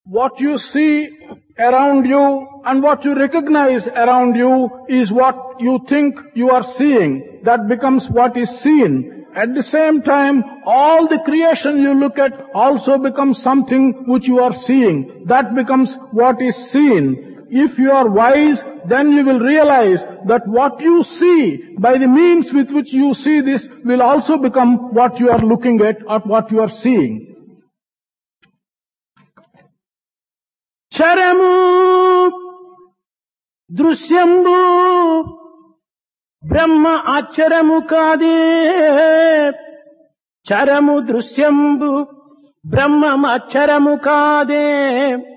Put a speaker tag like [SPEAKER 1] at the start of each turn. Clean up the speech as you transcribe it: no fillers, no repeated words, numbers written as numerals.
[SPEAKER 1] What you see around you and what you recognize around you is what you think you are seeing. That becomes what is seen. At the same time, all the creation you look at also becomes something which you are seeing. That becomes what is seen. If you are wise, then you will realize that what you see, by the means with which you see this, will also become what you are looking at or what you are seeing.
[SPEAKER 2] చరము దృశ్యంబు బ్రహ్మ అక్షరము కాదే. చరము దృశ్యంబు బ్రహ్మ అక్షరము కాదే.